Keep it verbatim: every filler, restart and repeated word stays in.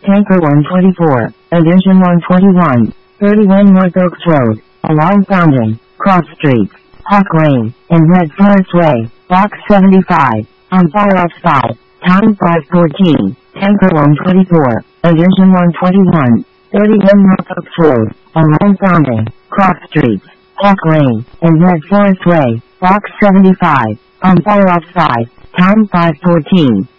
Tanker one twenty-four, Addition one twenty-one, thirty-one North Oaks Road, along Fountain, Cross Street, Hawk Lane, and Red Forest Way, Box seventy-five, on fire outside, time five fourteen, Tanker one twenty-four, Addition one twenty-one, thirty-one North Oaks Road, along Fountain, Cross Street, Hawk Lane, and Red Forest Way, Box seventy-five, on fire outside, time five fourteen.